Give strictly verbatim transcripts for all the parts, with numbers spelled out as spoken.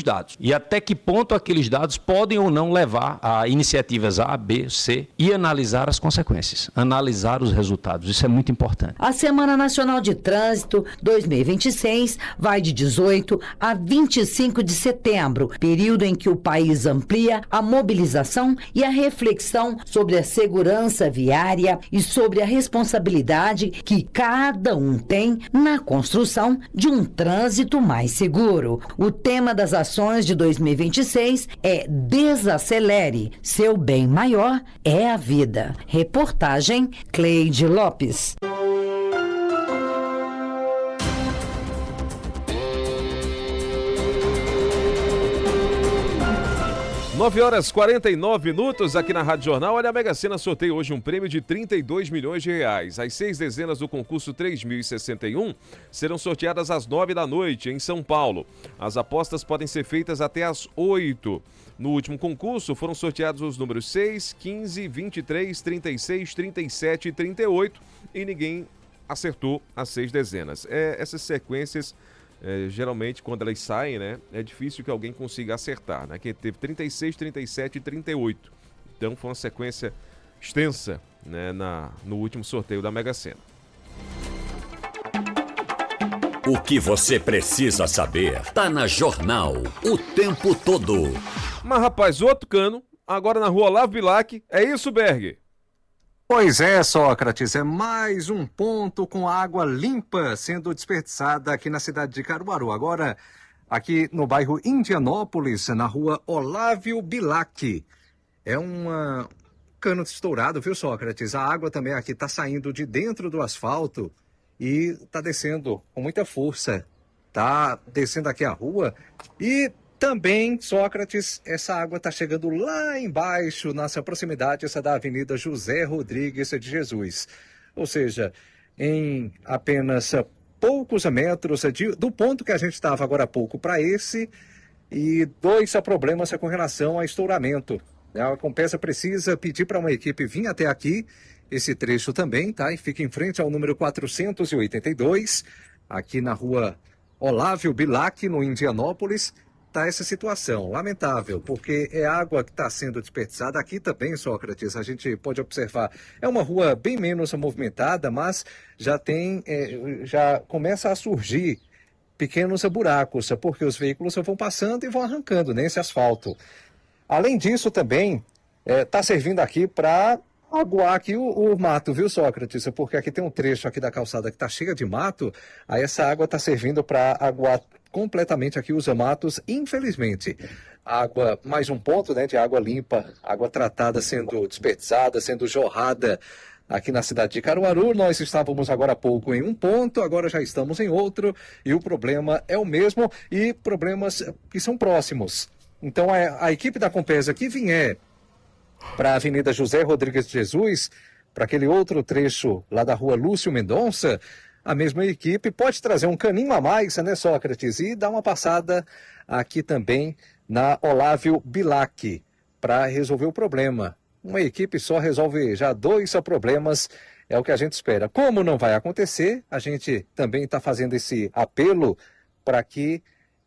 os dados e até que ponto aqueles dados podem ou não levar a iniciativas A, B, C e analisar as consequências, analisar os resultados. Isso é muito importante. A Semana Nacional de Trânsito dois mil e vinte e seis vai de dezoito a vinte e cinco de setembro, período em que o país amplia a mobilização e a reflexão sobre a segurança viária e sobre a responsabilidade que cada um tem na construção de um trânsito mais seguro. O tema das ações de dois mil e vinte e seis é Desacelere, seu bem maior é a vida. Reportagem Cleide Lopes. nove horas e quarenta e nove minutos aqui na Rádio Jornal. Olha, a Mega Sena sorteia hoje um prêmio de trinta e dois milhões de reais. As seis dezenas do concurso três mil e sessenta e um serão sorteadas às nove da noite em São Paulo. As apostas podem ser feitas até às oito. No último concurso foram sorteados os números seis, quinze, vinte e três, trinta e seis, trinta e sete e trinta e oito e ninguém acertou as seis dezenas. É, essas sequências... É, geralmente, quando elas saem, né, é difícil que alguém consiga acertar, né? Que teve trinta e seis, trinta e sete e trinta e oito. Então, foi uma sequência extensa, né, na, no último sorteio da Mega Sena. O que você precisa saber tá na Jornal o tempo todo. Mas, rapaz, outro cano, agora na rua Olavo Bilac. É isso, Berg? Pois é, Sócrates, é mais um ponto com água limpa sendo desperdiçada aqui na cidade de Caruaru. Agora, aqui no bairro Indianópolis, na rua Olavo Bilac. É um cano estourado, viu, Sócrates? A água também aqui está saindo de dentro do asfalto e está descendo com muita força. Está descendo aqui a rua e... Também, Sócrates, essa água está chegando lá embaixo, nessa proximidade, essa da Avenida José Rodrigues de Jesus. Ou seja, em apenas poucos metros de, do ponto que a gente estava agora há pouco para esse, e dois problemas com relação a estouramento. A Compesa precisa pedir para uma equipe vir até aqui, esse trecho também, tá? E fica em frente ao número quatrocentos e oitenta e dois, aqui na rua Olavo Bilac, no Indianópolis. Está essa situação, lamentável, porque é água que está sendo desperdiçada. Aqui também, Sócrates, a gente pode observar, é uma rua bem menos movimentada, mas já tem, é, já começa a surgir pequenos buracos, porque os veículos vão passando e vão arrancando nesse asfalto. Além disso também, está é, servindo aqui para aguar aqui o, o mato, viu, Sócrates? Porque aqui tem um trecho aqui da calçada que está cheia de mato, aí essa água está servindo para aguar completamente aqui os matos, infelizmente. Água, mais um ponto, né, de água limpa, água tratada sendo desperdiçada, sendo jorrada aqui na cidade de Caruaru. Nós estávamos agora há pouco em um ponto, agora já estamos em outro, e o problema é o mesmo, e problemas que são próximos. Então, a, a equipe da Compesa que vier para a Avenida José Rodrigues de Jesus, para aquele outro trecho lá da rua Lúcio Mendonça, a mesma equipe pode trazer um caninho a mais, né, Sócrates? E dar uma passada aqui também na Olavo Bilac para resolver o problema. Uma equipe só resolve já dois problemas, é o que a gente espera. Como não vai acontecer, a gente também está fazendo esse apelo para que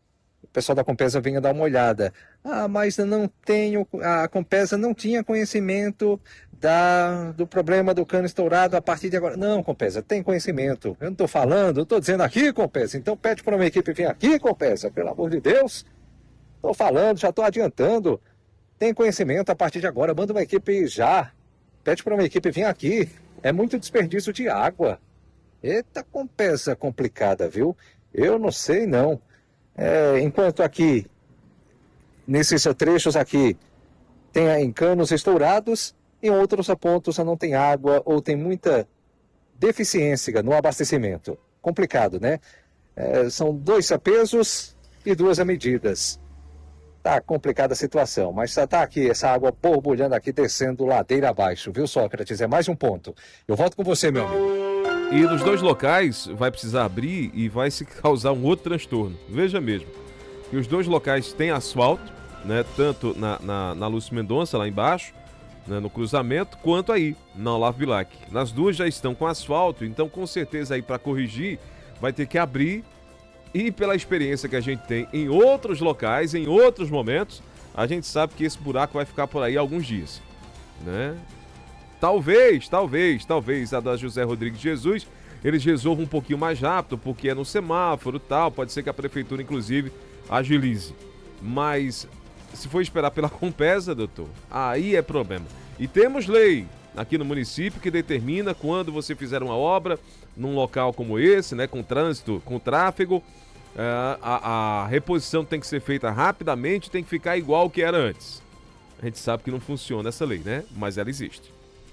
o pessoal da Compesa venha dar uma olhada. Ah, mas não tenho, a Compesa não tinha conhecimento da, do problema do cano estourado a partir de agora. Não, Compesa, tem conhecimento. Eu não estou falando, eu estou dizendo aqui, Compesa. Então pede para uma equipe vir aqui, Compesa, pelo amor de Deus. Estou falando, já estou adiantando. Tem conhecimento a partir de agora, manda uma equipe já. Pede para uma equipe vir aqui. É muito desperdício de água. Eita, Compesa complicada, viu? Eu não sei, não. É, enquanto aqui, nesses trechos aqui, tem canos estourados, em outros pontos não tem água ou tem muita deficiência no abastecimento. Complicado, né? É, são dois pesos e duas medidas. Tá complicada a situação, mas tá, tá aqui essa água borbulhando aqui, descendo ladeira abaixo, viu, Sócrates? É mais um ponto. Eu volto com você, meu amigo. E nos dois locais vai precisar abrir e vai se causar um outro transtorno. Veja mesmo, que os dois locais têm asfalto, né, tanto na, na, na Lúcio Mendonça, lá embaixo, né, no cruzamento, quanto aí, na Olavo Bilac. Nas duas já estão com asfalto, então com certeza aí para corrigir vai ter que abrir e pela experiência que a gente tem em outros locais, em outros momentos, a gente sabe que esse buraco vai ficar por aí alguns dias, né? Talvez, talvez, talvez a da José Rodrigues Jesus, eles resolvam um pouquinho mais rápido, porque é no semáforo e tal, pode ser que a prefeitura, inclusive, agilize. Mas, se for esperar pela Compesa, doutor, aí é problema. E temos lei aqui no município que determina quando você fizer uma obra num local como esse, né, com trânsito, com tráfego, uh, a, a reposição tem que ser feita rapidamente, tem que ficar igual que era antes. A gente sabe que não funciona essa lei, né? Mas ela existe.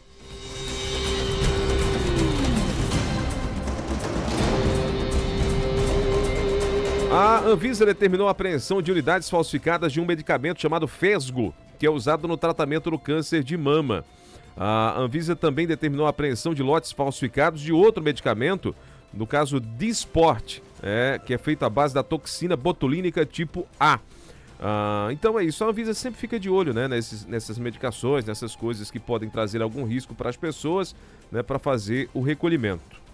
A Anvisa determinou a apreensão de unidades falsificadas de um medicamento chamado Fesgo, que é usado no tratamento do câncer de mama. A Anvisa também determinou a apreensão de lotes falsificados de outro medicamento, no caso Dysport, é, que é feito à base da toxina botulínica tipo A. Ah, então é isso, a Anvisa sempre fica de olho, né, nesses, nessas medicações, nessas coisas que podem trazer algum risco para as pessoas, né, para fazer o recolhimento.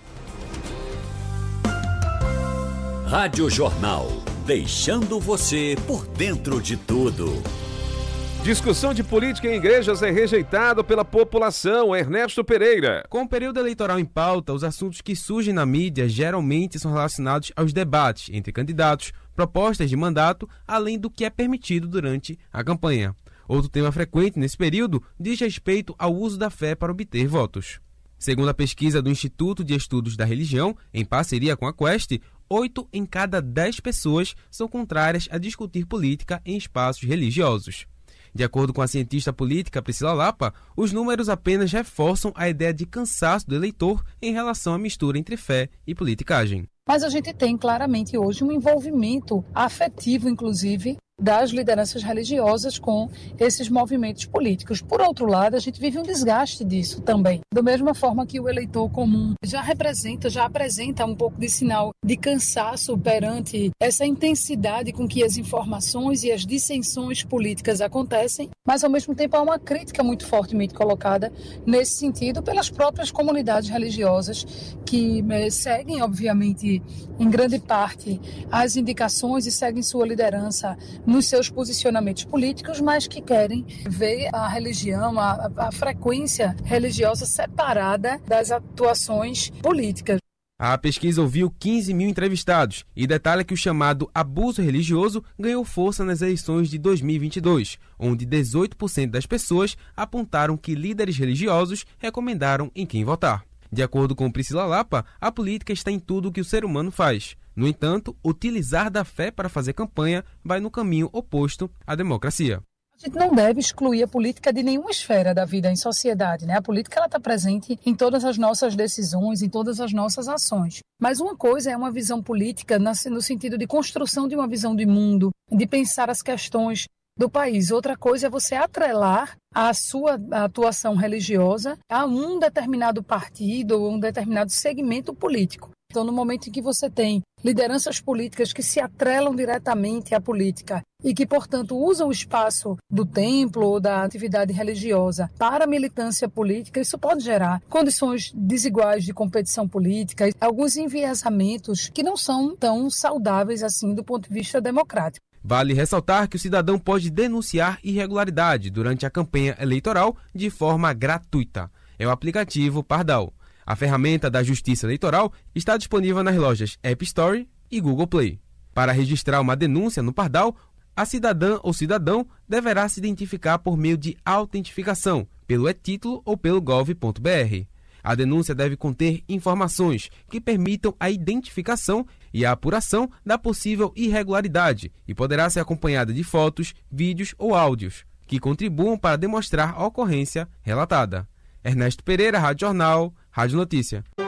Rádio Jornal, deixando você por dentro de tudo. Discussão de política em igrejas é rejeitado pela população. Ernesto Pereira. Com o período eleitoral em pauta, os assuntos que surgem na mídia geralmente são relacionados aos debates entre candidatos, propostas de mandato, além do que é permitido durante a campanha. Outro tema frequente nesse período diz respeito ao uso da fé para obter votos. Segundo a pesquisa do Instituto de Estudos da Religião, em parceria com a Quest, oito em cada dez pessoas são contrárias a discutir política em espaços religiosos. De acordo com a cientista política Priscila Lapa, os números apenas reforçam a ideia de cansaço do eleitor em relação à mistura entre fé e politicagem. Mas a gente tem claramente hoje um envolvimento afetivo, inclusive, das lideranças religiosas com esses movimentos políticos. Por outro lado, a gente vive um desgaste disso também. Da mesma forma que o eleitor comum já representa, já apresenta um pouco de sinal de cansaço perante essa intensidade com que as informações e as dissensões políticas acontecem, mas ao mesmo tempo há uma crítica muito fortemente colocada nesse sentido pelas próprias comunidades religiosas que eh, seguem, obviamente, em grande parte as indicações e seguem sua liderança nos seus posicionamentos políticos, mas que querem ver a religião, a, a frequência religiosa separada das atuações políticas. A pesquisa ouviu quinze mil entrevistados e detalha que o chamado abuso religioso ganhou força nas eleições de dois mil e vinte e dois, onde dezoito por cento das pessoas apontaram que líderes religiosos recomendaram em quem votar. De acordo com Priscila Lapa, a política está em tudo o que o ser humano faz. No entanto, utilizar da fé para fazer campanha vai no caminho oposto à democracia. A gente não deve excluir a política de nenhuma esfera da vida em sociedade, né? A política está presente em todas as nossas decisões, em todas as nossas ações. Mas uma coisa é uma visão política no sentido de construção de uma visão de mundo, de pensar as questões do país. Outra coisa é você atrelar a sua atuação religiosa a um determinado partido ou um determinado segmento político. Então, no momento em que você tem lideranças políticas que se atrelam diretamente à política e que, portanto, usam o espaço do templo ou da atividade religiosa para a militância política, isso pode gerar condições desiguais de competição política, alguns enviesamentos que não são tão saudáveis assim do ponto de vista democrático. Vale ressaltar que o cidadão pode denunciar irregularidade durante a campanha eleitoral de forma gratuita. É o aplicativo Pardal. A ferramenta da Justiça Eleitoral está disponível nas lojas App Store e Google Play. Para registrar uma denúncia no Pardal, a cidadã ou cidadão deverá se identificar por meio de autentificação, pelo e-título ou pelo gov ponto br. A denúncia deve conter informações que permitam a identificação e a apuração da possível irregularidade e poderá ser acompanhada de fotos, vídeos ou áudios que contribuam para demonstrar a ocorrência relatada. Ernesto Pereira, Rádio Jornal, Rádio Notícia.